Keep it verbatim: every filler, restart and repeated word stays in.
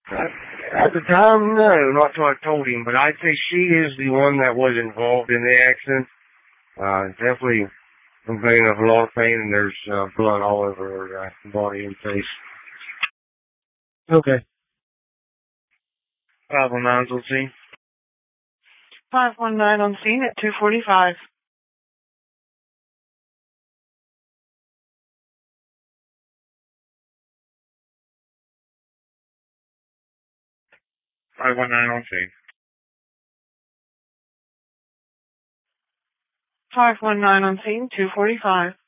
At the time, no, not till I told him, but I'd say she is the one that was involved in the accident. Uh, definitely complaining of a lot of pain, and there's uh, blood all over her uh, body and face. Okay. five one nine's on scene. five one nine on scene at two forty-five. five one nine on scene. five one nine on scene, two forty-five.